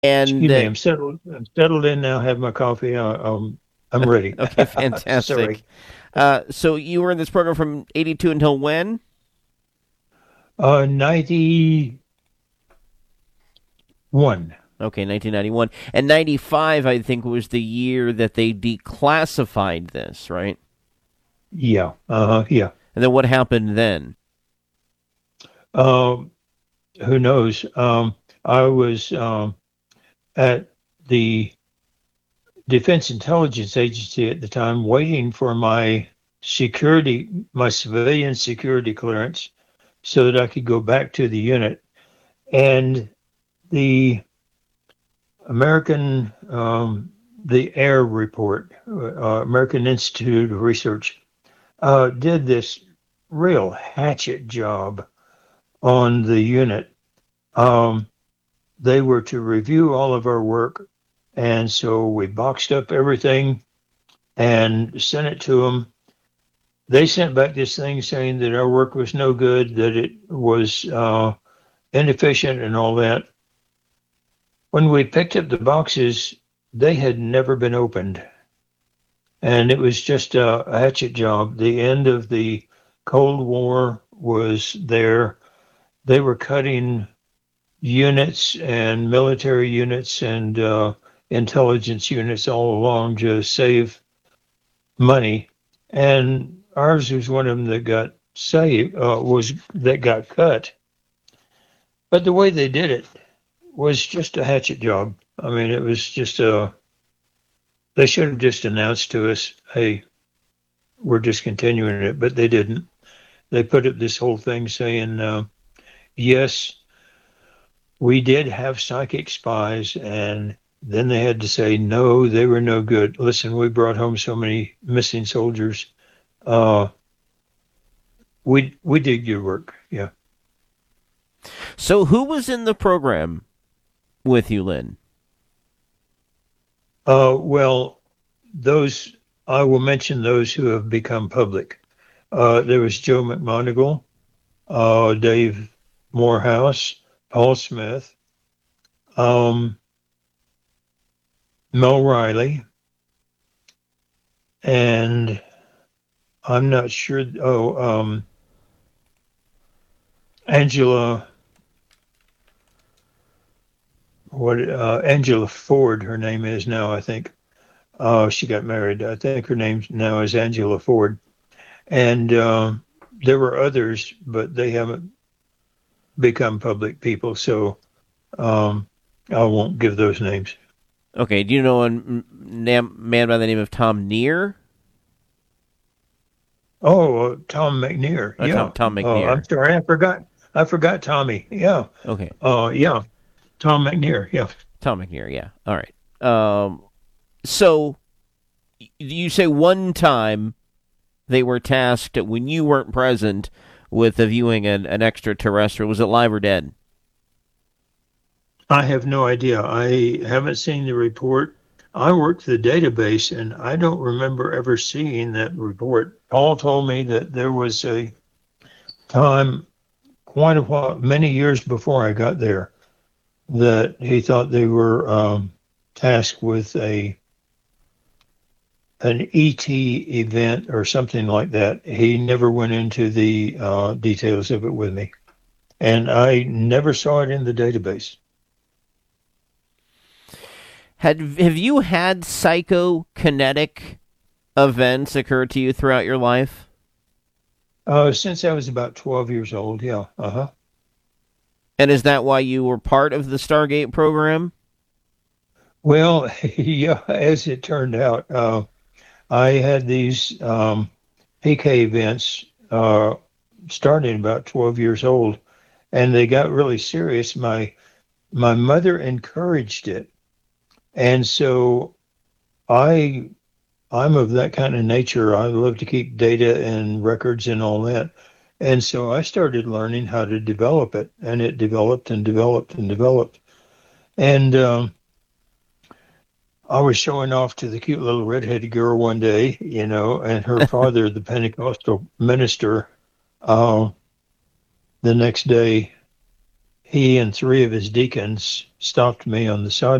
And Excuse me, I'm settled. I'm settled in now. Have my coffee. I'm ready. okay, Sorry. fantastic. So you were in this program from 82 until when? 91. Okay, 1991. And 95, I think, was the year that they declassified this, right? Yeah. Yeah. And then what happened then? Um, who knows? I was at the Defense Intelligence Agency at the time, waiting for my civilian security clearance, so that I could go back to the unit. And the American, the AIR report, American Institute of Research, did this real hatchet job on the unit. Um, they were to review all of our work, and so we boxed up everything and sent it to them. They sent back this thing saying that our work was no good, that it was inefficient, and all that. When we picked up the boxes, they had never been opened, and it was just a hatchet job. The end of the Cold War was there. They were cutting units and military units and intelligence units all along to save money, and ours was one of them that got saved. Was that got cut, but the way they did it was just a hatchet job. I mean, it was just a. They should have just announced to us, "Hey, we're discontinuing it," but they didn't. They put up this whole thing saying, "Yes, we did have psychic spies," and then they had to say, "No, they were no good. Listen, we brought home so many missing soldiers. Uh, we did your work." Yeah. So who was in the program with you, Lynn? Well, those I will mention those who have become public. There was Joe McMoneagle, Dave Morehouse, Paul Smith, um, Mel Riley, and I'm not sure. Angela, Angela Ford, her name is now, I think. She got married. I think her name now is Angela Ford. And there were others, but they haven't become public people, so I won't give those names. Okay, do you know a man by the name of Tom Neer? Oh, Tom McNear. Yeah. Tom I'm McNear. sorry, I forgot. I forgot Tommy. Yeah. Okay, Yeah. Tom McNear. Yeah. Tom McNear. Yeah. All right. So you say one time they were tasked when you weren't present with viewing an extraterrestrial. Was it live or dead? I have no idea. I haven't seen the report. I worked the database, and I don't remember ever seeing that report. Paul told me that there was a time, quite a while, many years before I got there, that he thought they were tasked with an ET event or something like that. He never went into the details of it with me, and I never saw it in the database. Have you had psychokinetic events occur to you throughout your life? Since I was about 12 years old, yeah. Uh-huh. And is that why you were part of the Stargate program? Well, yeah, as it turned out, I had these PK events starting about 12 years old, and they got really serious. My mother encouraged it, and so I I'm of that kind of nature. I love to keep data and records and all that. And so I started learning how to develop it, and it developed and developed and developed. And I was showing off to the cute little redheaded girl one day, and her father, the Pentecostal minister, uh, the next day, he and three of his deacons stopped me on the side